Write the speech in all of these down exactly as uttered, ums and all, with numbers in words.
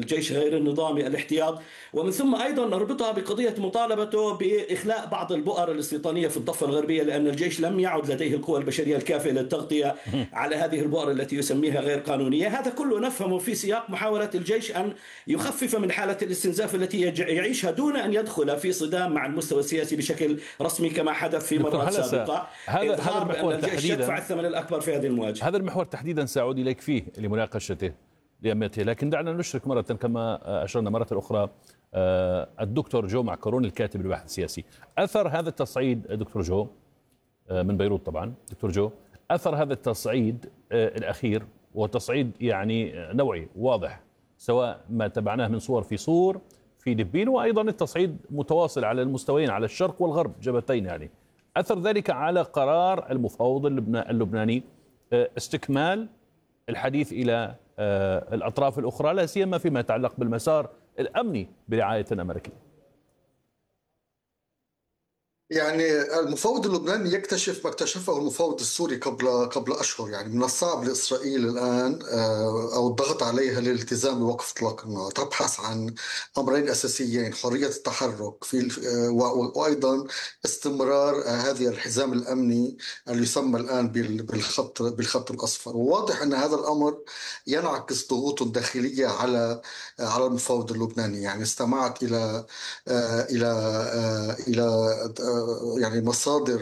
الجيش غير النظامي الاحتياط، ومن ثم أيضا نربطها بقضية مطالبته بإخلاء بعض البؤر الاستيطانية في الضفة الغربية، لأن الجيش لم يعد لديه القوى البشرية الكافية للتغطية على هذه البؤر التي يسميها غير قانونية. هذا كله نفهمه في سياق محاولة الجيش أن يخفف من حالة الاستنزاف التي يعيشها دون أن يدخل في صدام مع المستوى السياسي بشكل رسمي كما حدث في مرات سابقة. هذا هذا المحور الجيش تحديدا يدفع الثمن الأكبر في هذه المواجهة. هذا المحور تحديدا سأعود إليك فيه لمناقشته لأهميته، لكن دعنا نشرك مرة كما أشرنا مرة أخرى الدكتور جو معكرون الكاتب الباحث السياسي. أثر هذا التصعيد دكتور جو من بيروت طبعا، دكتور جو، أثر هذا التصعيد الأخير وتصعيد يعني نوعي واضح، سواء ما تبعناه من صور في صور في دبين، وأيضا التصعيد متواصل على المستويين على الشرق والغرب جبهتين، يعني أثر ذلك على قرار المفاوض اللبناني استكمال الحديث إلى الأطراف الأخرى، لا سيما فيما يتعلق بالمسار الأمني برعاية أمريكية. يعني المفاوض اللبناني يكتشف ما اكتشفه المفاوض السوري قبل قبل أشهر. يعني من الصعب لإسرائيل الآن أو الضغط عليها للالتزام بوقف إطلاق النار. تبحث عن أمرين أساسيين: حرية التحرك في وأيضا استمرار هذه الحزام الأمني اللي يسمى الآن بالخط بالخط الأصفر. وواضح أن هذا الأمر ينعكس ضغوط داخلية على على المفاوض اللبناني. يعني استمعت إلى إلى إلى يعني مصادر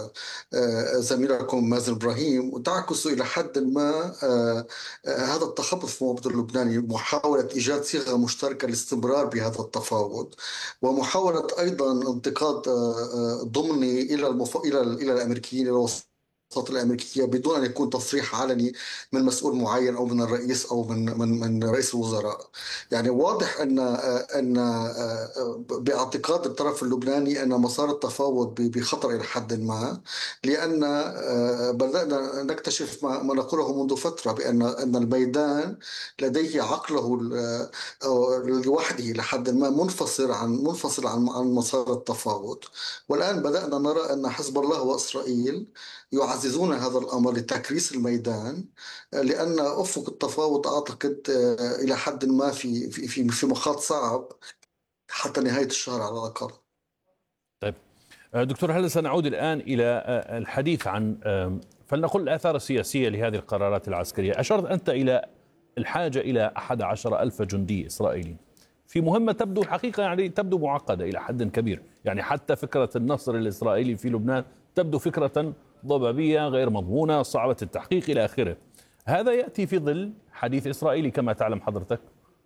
زميلكم مازن إبراهيم، وتعكس إلى حد ما هذا التخبط في المفاوض اللبناني، محاولة إيجاد صيغة مشتركة للاستمرار بهذا التفاوض، ومحاولة أيضا انتقاد ضمني إلى المف... إلى إلى الأمريكيين، إلى السلطات الأمريكية، بدون أن يكون تصريح علني من مسؤول معين أو من الرئيس أو من من من رئيس الوزراء. يعني واضح أن أن باعتقاد الطرف اللبناني أن مسار التفاوض بخطر إلى حد ما، لأن بدأنا نكتشف ما نقوله منذ فترة بأن أن الميدان لديه عقله لوحده لحد ما منفصل عن منفصل عن عن مسار التفاوض. والآن بدأنا نرى أن حزب الله وإسرائيل يعززون هذا الأمر لتكريس الميدان، لأن أفق التفاوض أعتقد إلى حد ما في في في مخاط صعب حتى نهاية الشهر على الأقل. طيب دكتور، هل سنعود الآن إلى الحديث عن فلنقل الآثار السياسية لهذه القرارات العسكرية؟ أشرت أنت إلى الحاجة إلى أحد عشر ألف جندي إسرائيلي في مهمة تبدو حقيقة يعني تبدو معقدة إلى حد كبير. يعني حتى فكرة النصر الإسرائيلي في لبنان تبدو فكرة ضبابية غير مضمونة صعبة التحقيق إلى آخره. هذا يأتي في ظل حديث إسرائيلي كما تعلم حضرتك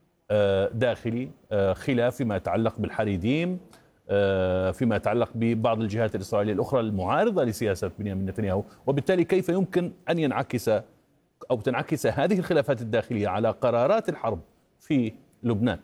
داخلي، خلاف فيما يتعلق بالحريديم، فيما يتعلق ببعض الجهات الإسرائيلية الأخرى المعارضة لسياسة بنيامين نتنياهو. وبالتالي كيف يمكن أن ينعكس أو تنعكس هذه الخلافات الداخلية على قرارات الحرب في لبنان؟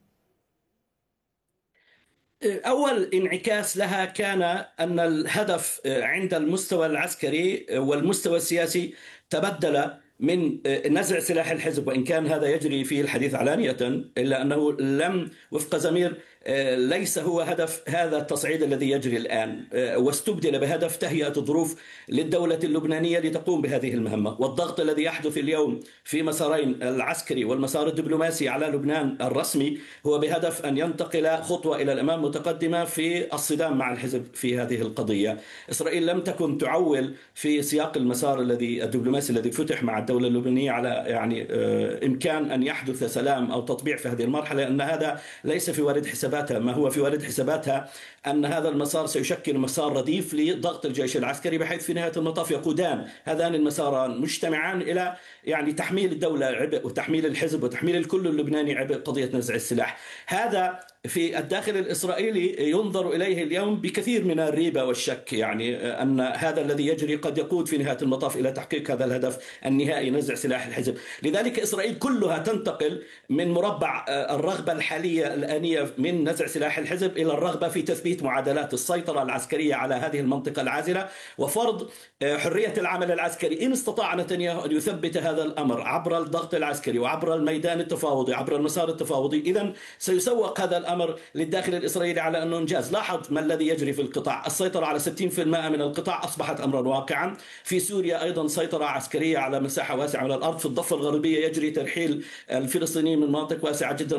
أول انعكاس لها كان أن الهدف عند المستوى العسكري والمستوى السياسي تبدل من نزع سلاح الحزب، وإن كان هذا يجري فيه الحديث علانية، إلا أنه لم وفق زمير ليس هو هدف هذا التصعيد الذي يجري الآن، واستبدل بهدف تهيئة الظروف للدولة اللبنانية لتقوم بهذه المهمة. والضغط الذي يحدث اليوم في مسارين العسكري والمسار الدبلوماسي على لبنان الرسمي هو بهدف أن ينتقل خطوة إلى الأمام متقدمة في الصدام مع الحزب في هذه القضية. إسرائيل لم تكن تعول في سياق المسار الذي الدبلوماسي الذي فتح مع الدولة اللبنانية على يعني إمكان أن يحدث سلام أو تطبيع في هذه المرحلة، لأن هذا ليس في وارد حساباتها. ما هو في وارد حساباتها أن هذا المسار سيشكل مسار رديف لضغط الجيش العسكري، بحيث في نهاية المطاف يقودان هذان المساران مجتمعان إلى يعني تحميل الدولة عبء وتحميل الحزب وتحميل الكل اللبناني عبء قضية نزع السلاح. هذا في الداخل الإسرائيلي ينظر إليه اليوم بكثير من الريبة والشك، يعني أن هذا الذي يجري قد يقود في نهاية المطاف إلى تحقيق هذا الهدف النهائي، نزع سلاح الحزب. لذلك إسرائيل كلها تنتقل من مربع الرغبة الحالية الآنية من نزع سلاح الحزب إلى الرغبة في تثبيت معادلات السيطرة العسكرية على هذه المنطقة العازلة وفرض حرية العمل العسكري. إن استطاع نتنياهو أن يثبت هذا الأمر عبر الضغط العسكري وعبر الميدان التفاوضي عبر المسار التفاوضي، إذن سيسوق هذا الأمر للداخل الإسرائيلي على أنه إنجاز. لاحظ ما الذي يجري في القطاع، السيطرة على ستين بالمئة من القطاع أصبحت أمرا واقعا. في سوريا أيضا سيطرة عسكرية على مساحة واسعة من الأرض. في الضفة الغربية يجري ترحيل الفلسطينيين من مناطق واسعة جدا